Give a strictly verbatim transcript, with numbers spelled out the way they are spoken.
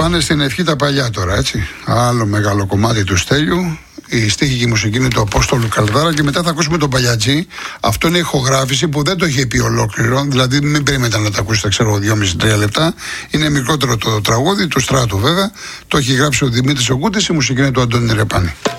Πάμε στην ευχή τα παλιά τώρα, έτσι. Άλλο μεγάλο κομμάτι του Στέλιου. Η στίχη και η μουσική είναι του Απόστολου Καλδάρα και μετά θα ακούσουμε τον Παλιατζή. Αυτό είναι ηχογράφηση που δεν το είχε πει ολόκληρο, δηλαδή μην περιμένετε να το ακούσετε, ξέρω, δυόμισι με τρία λεπτά. Είναι μικρότερο το τραγούδι, του Στράτου βέβαια. Το έχει γράψει ο Δημήτρης Ογκούτης, η μουσική είναι του Αντώνη Ρεπάνη.